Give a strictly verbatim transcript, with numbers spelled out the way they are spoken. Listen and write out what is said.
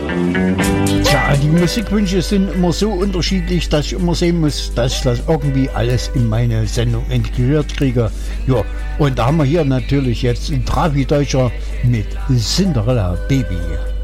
Tja, die Musikwünsche sind immer so unterschiedlich, dass ich immer sehen muss, dass ich das irgendwie alles in meine Sendung integriert kriege. Ja, und da haben wir hier natürlich jetzt einen Trabi-Deutscher mit Cinderella Baby.